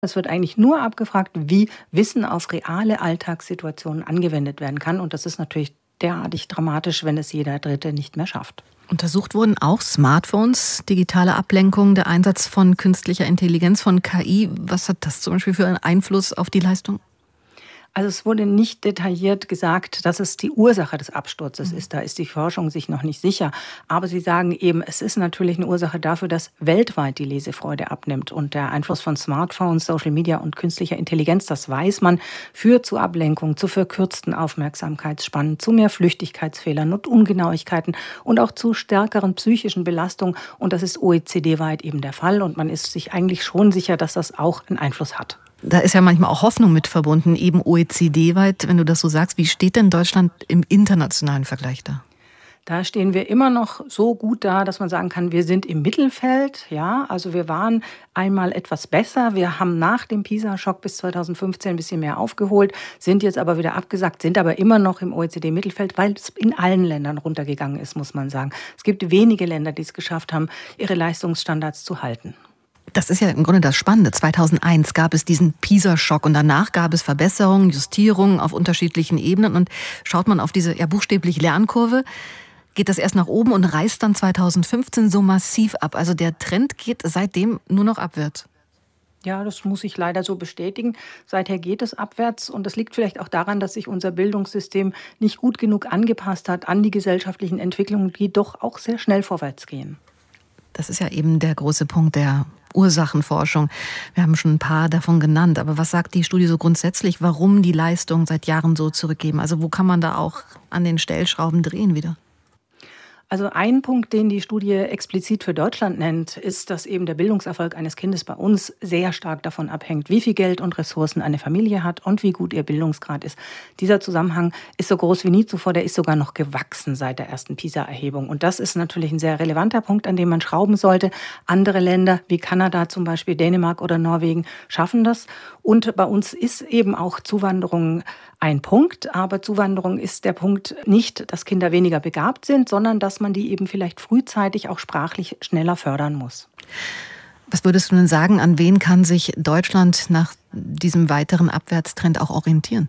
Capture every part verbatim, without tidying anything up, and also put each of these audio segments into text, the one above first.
Es wird eigentlich nur abgefragt, wie Wissen auf reale Alltagssituationen angewendet werden kann. Und das ist natürlich derartig dramatisch, wenn es jeder Dritte nicht mehr schafft. Untersucht wurden auch Smartphones, digitale Ablenkung, der Einsatz von künstlicher Intelligenz, von K I. Was hat das zum Beispiel für einen Einfluss auf die Leistung? Also es wurde nicht detailliert gesagt, dass es die Ursache des Absturzes ist. Da ist die Forschung sich noch nicht sicher. Aber sie sagen eben, es ist natürlich eine Ursache dafür, dass weltweit die Lesefreude abnimmt. Und der Einfluss von Smartphones, Social Media und künstlicher Intelligenz, das weiß man, führt zu Ablenkung, zu verkürzten Aufmerksamkeitsspannen, zu mehr Flüchtigkeitsfehlern und Ungenauigkeiten und auch zu stärkeren psychischen Belastungen. Und das ist O E C D-weit eben der Fall. Und man ist sich eigentlich schon sicher, dass das auch einen Einfluss hat. Da ist ja manchmal auch Hoffnung mit verbunden, eben O E C D-weit, wenn du das so sagst. Wie steht denn Deutschland im internationalen Vergleich da? Da stehen wir immer noch so gut da, dass man sagen kann, wir sind im Mittelfeld. Ja, also wir waren einmal etwas besser. Wir haben nach dem PISA-Schock bis zweitausendfünfzehn ein bisschen mehr aufgeholt, sind jetzt aber wieder abgesackt, sind aber immer noch im O E C D-Mittelfeld, weil es in allen Ländern runtergegangen ist, muss man sagen. Es gibt wenige Länder, die es geschafft haben, ihre Leistungsstandards zu halten. Das ist ja im Grunde das Spannende. zweitausendeins gab es diesen PISA-Schock und danach gab es Verbesserungen, Justierungen auf unterschiedlichen Ebenen. Und schaut man auf diese ja buchstäblich Lernkurve, geht das erst nach oben und reißt dann zweitausendfünfzehn so massiv ab. Also der Trend geht seitdem nur noch abwärts. Ja, das muss ich leider so bestätigen. Seither geht es abwärts und das liegt vielleicht auch daran, dass sich unser Bildungssystem nicht gut genug angepasst hat an die gesellschaftlichen Entwicklungen, die doch auch sehr schnell vorwärts gehen. Das ist ja eben der große Punkt der Ursachenforschung. Wir haben schon ein paar davon genannt. Aber was sagt die Studie so grundsätzlich, warum die Leistungen seit Jahren so zurückgehen? Also wo kann man da auch an den Stellschrauben drehen wieder? Also ein Punkt, den die Studie explizit für Deutschland nennt, ist, dass eben der Bildungserfolg eines Kindes bei uns sehr stark davon abhängt, wie viel Geld und Ressourcen eine Familie hat und wie gut ihr Bildungsgrad ist. Dieser Zusammenhang ist so groß wie nie zuvor, der ist sogar noch gewachsen seit der ersten PISA-Erhebung. Und das ist natürlich ein sehr relevanter Punkt, an dem man schrauben sollte. Andere Länder wie Kanada zum Beispiel, Dänemark oder Norwegen schaffen das. Und bei uns ist eben auch Zuwanderung ein Punkt. Aber Zuwanderung ist der Punkt nicht, dass Kinder weniger begabt sind, sondern dass man die eben vielleicht frühzeitig auch sprachlich schneller fördern muss. Was würdest du denn sagen, an wen kann sich Deutschland nach diesem weiteren Abwärtstrend auch orientieren?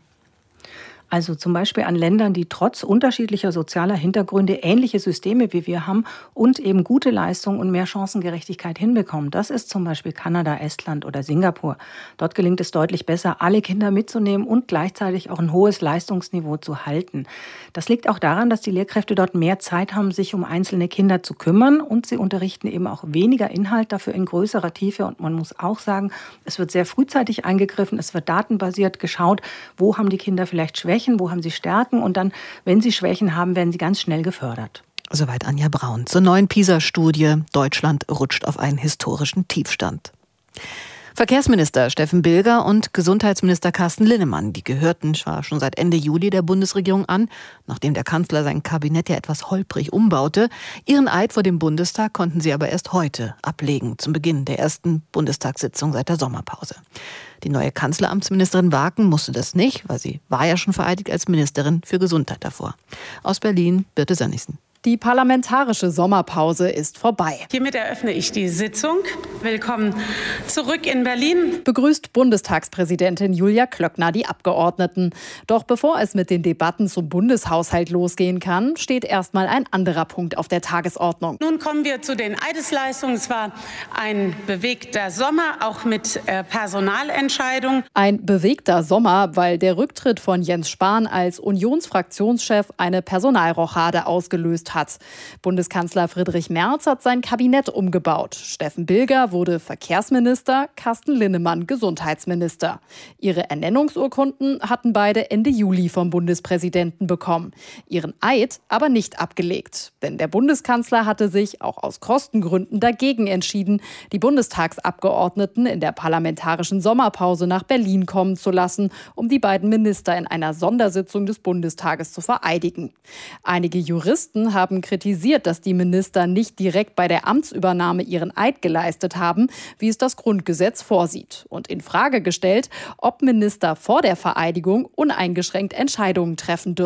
Also zum Beispiel an Ländern, die trotz unterschiedlicher sozialer Hintergründe ähnliche Systeme wie wir haben und eben gute Leistungen und mehr Chancengerechtigkeit hinbekommen. Das ist zum Beispiel Kanada, Estland oder Singapur. Dort gelingt es deutlich besser, alle Kinder mitzunehmen und gleichzeitig auch ein hohes Leistungsniveau zu halten. Das liegt auch daran, dass die Lehrkräfte dort mehr Zeit haben, sich um einzelne Kinder zu kümmern und sie unterrichten eben auch weniger Inhalt, dafür in größerer Tiefe. Und man muss auch sagen, es wird sehr frühzeitig eingegriffen, es wird datenbasiert geschaut, wo haben die Kinder vielleicht Schwächen, wo haben sie Stärken und dann, wenn sie Schwächen haben, werden sie ganz schnell gefördert. Soweit Anja Braun zur neuen PISA-Studie. Deutschland rutscht auf einen historischen Tiefstand. Verkehrsminister Steffen Bilger und Gesundheitsminister Carsten Linnemann, die gehörten zwar schon seit Ende Juli der Bundesregierung an, nachdem der Kanzler sein Kabinett ja etwas holprig umbaute. Ihren Eid vor dem Bundestag konnten sie aber erst heute ablegen, zum Beginn der ersten Bundestagssitzung seit der Sommerpause. Die neue Kanzleramtsministerin Waken musste das nicht, weil sie war ja schon vereidigt als Ministerin für Gesundheit davor. Aus Berlin, Birte Sönnigsen. Die parlamentarische Sommerpause ist vorbei. Hiermit eröffne ich die Sitzung. Willkommen zurück in Berlin. Begrüßt Bundestagspräsidentin Julia Klöckner die Abgeordneten. Doch bevor es mit den Debatten zum Bundeshaushalt losgehen kann, steht erstmal ein anderer Punkt auf der Tagesordnung. Nun kommen wir zu den Eidesleistungen. Es war ein bewegter Sommer, auch mit äh, Personalentscheidung. Ein bewegter Sommer, weil der Rücktritt von Jens Spahn als Unionsfraktionschef eine Personalrochade ausgelöst hat. Hat. Bundeskanzler Friedrich Merz hat sein Kabinett umgebaut. Steffen Bilger wurde Verkehrsminister, Carsten Linnemann Gesundheitsminister. Ihre Ernennungsurkunden hatten beide Ende Juli vom Bundespräsidenten bekommen. Ihren Eid aber nicht abgelegt. Denn der Bundeskanzler hatte sich auch aus Kostengründen dagegen entschieden, die Bundestagsabgeordneten in der parlamentarischen Sommerpause nach Berlin kommen zu lassen, um die beiden Minister in einer Sondersitzung des Bundestages zu vereidigen. Einige Juristen haben haben kritisiert, dass die Minister nicht direkt bei der Amtsübernahme ihren Eid geleistet haben, wie es das Grundgesetz vorsieht. Und in Frage gestellt, ob Minister vor der Vereidigung uneingeschränkt Entscheidungen treffen dürfen.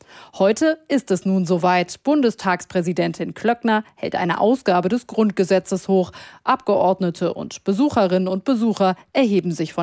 Heute ist es nun soweit. Bundestagspräsidentin Klöckner hält eine Ausgabe des Grundgesetzes hoch. Abgeordnete und Besucherinnen und Besucher erheben sich von